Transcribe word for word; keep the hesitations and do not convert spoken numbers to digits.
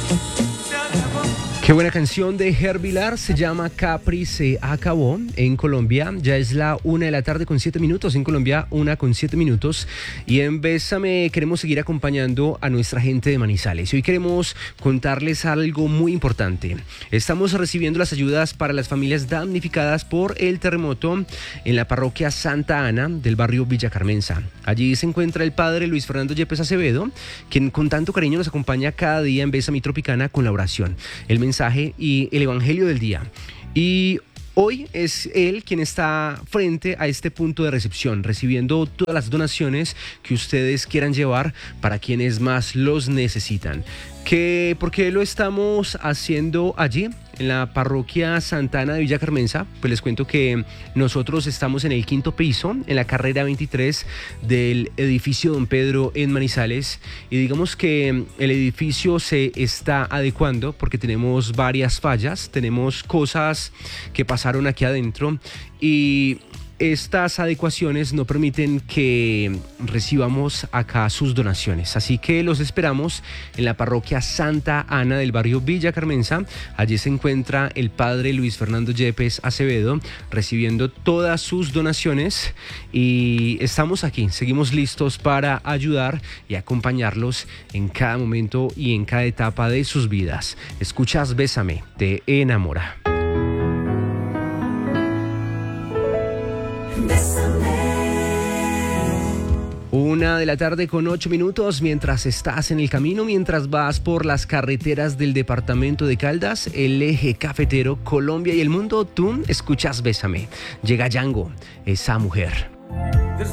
Qué buena canción de Hervilar, se llama Capri se acabó. En Colombia ya es la una de la tarde con siete minutos, en Colombia una con siete minutos, y en Bésame queremos seguir acompañando a nuestra gente de Manizales. Y hoy queremos contarles algo muy importante. Estamos recibiendo las ayudas para las familias damnificadas por el terremoto en la parroquia Santa Ana del barrio Villa Carmenza. Allí se encuentra el padre Luis Fernando Yepes Acevedo, quien con tanto cariño nos acompaña cada día en Bésame Tropicana con la oración, el mensaje y el evangelio del día. Y hoy es él quien está frente a este punto de recepción, recibiendo todas las donaciones que ustedes quieran llevar para quienes más los necesitan. ¿Qué, ¿Por qué lo estamos haciendo allí, en la parroquia Santa Ana de Villa Carmenza? Pues les cuento que nosotros estamos en el quinto piso, en la carrera veintitrés del edificio Don Pedro en Manizales, y digamos que el edificio se está adecuando porque tenemos varias fallas, tenemos cosas que pasaron aquí adentro, y estas adecuaciones no permiten que recibamos acá sus donaciones. Así que los esperamos en la parroquia Santa Ana del barrio Villa Carmenza. Allí se encuentra el padre Luis Fernando Yepes Acevedo recibiendo todas sus donaciones, y estamos aquí, seguimos listos para ayudar y acompañarlos en cada momento y en cada etapa de sus vidas. Escuchas Bésame, te enamora. Una de la tarde con ocho minutos, mientras estás en el camino, mientras vas por las carreteras del departamento de Caldas, el eje cafetero, Colombia y el mundo, tú escuchas Bésame. Llega Django, esa mujer.